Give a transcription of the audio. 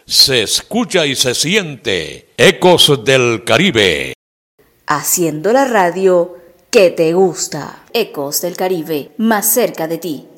Se escucha y se siente Ecos del Caribe. Haciendo la radio que te gusta. Ecos del Caribe, más cerca de ti.